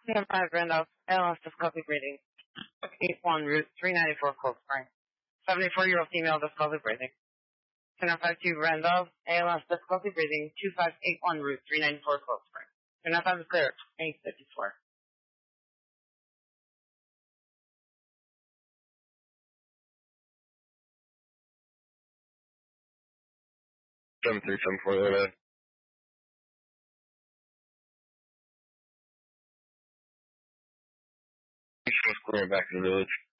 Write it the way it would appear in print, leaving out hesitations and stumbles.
CM5 Randolph, ALS difficulty breathing. 81 Route 394 Cold Spring. 74-year-old female difficulty breathing. CM52 Randolph, ALS difficulty breathing. 2581 Route 394 Cold Spring. CM5 is clear. 854. 7374. Clearing back to the village.